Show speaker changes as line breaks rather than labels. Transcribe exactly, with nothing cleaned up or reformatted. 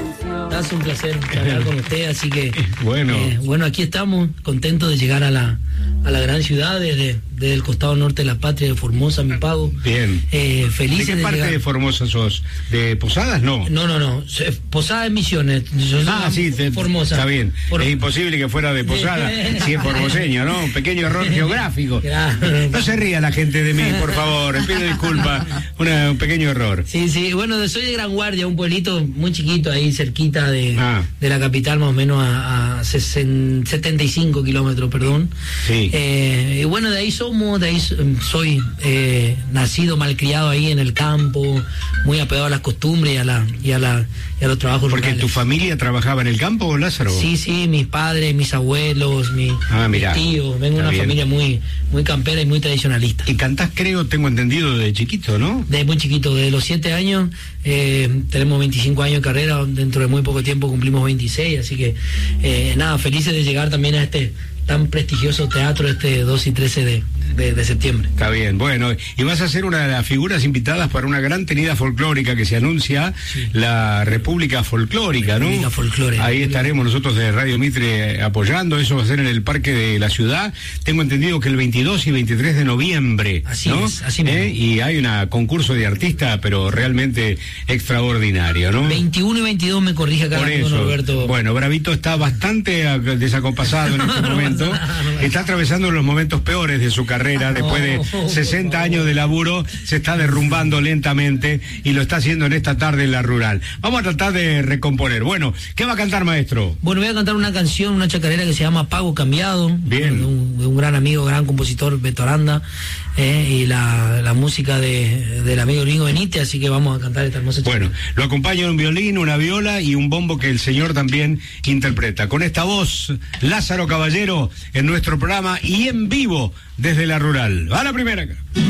Es un placer hablar con usted, así que
bueno,
eh, bueno, aquí estamos contentos de llegar a la a la gran ciudad desde, desde el costado norte de la patria de Formosa, mi pago.
Bien.
Eh, felices
¿De qué
de
parte
llegar.
de Formosa sos? ¿De Posadas? No.
No, no, no. Posadas en Misiones. Yo soy
Ah, sí, te,
Formosa.
Está bien.
For...
Es imposible que fuera de Posadas si es formoseño, ¿no? Un pequeño error geográfico.
Claro.
No se ría la gente de mí, por favor. Les pido disculpas. Una, un pequeño error.
Sí, sí. Bueno, soy de Gran Guardia, un pueblito muy chiquito ahí cerquita de,
ah.
de la capital, más o menos a, a setenta y cinco kilómetros, perdón.
Sí.
Eh, y bueno, de ahí somos, de ahí soy eh, nacido, malcriado ahí en el campo, muy apegado a las costumbres y a la y a la y a los trabajos
Porque
rurales.
tu familia trabajaba en el campo, Lázaro.
Sí, sí, mis padres, mis abuelos, mi,
ah, mirá,
mis tíos, vengo de una
bien.
familia muy muy campera y muy tradicionalista.
Y cantás, creo, tengo entendido, de chiquito, ¿no?
Desde muy chiquito, desde los siete años, eh, tenemos veinticinco años de carrera, dentro de muy poco tiempo cumplimos veintiséis, así que eh, nada, felices de llegar también a este tan prestigioso teatro este dos y trece de, de, de septiembre.
Está bien, bueno, y vas a ser una de las figuras invitadas para una gran tenida folclórica que se anuncia, sí. La República Folclórica, ¿no?
República Folclore.
Ahí estaremos nosotros de Radio Mitre apoyando, eso va a ser en el Parque de la Ciudad, tengo entendido que el veintidós y veintitrés de noviembre,
así
¿no?
es, así mismo.
¿Eh? Y hay un concurso de artistas, pero realmente extraordinario, ¿no?
veintiuno y veintidós me corrige acá,
por eso,
Norberto.
Bueno, Bravito está bastante desacompasado en este momento. Está atravesando los momentos peores de su carrera, después de sesenta años de laburo, se está derrumbando lentamente y lo está haciendo en esta tarde en la rural. Vamos a tratar de recomponer. Bueno, ¿qué va a cantar, maestro?
Bueno, voy a cantar una canción, una chacarera que se llama Pago Cambiado.
Bien.
De un, de un gran amigo, gran compositor, Beto Aranda, eh, y la, la música de, del amigo Ringo Benítez, así que vamos a cantar esta hermosa chacarera.
Bueno, lo acompaña un violín, una viola y un bombo que el señor también interpreta. Con esta voz, Lázaro Caballero, en nuestro programa y en vivo desde la rural. Va la primera.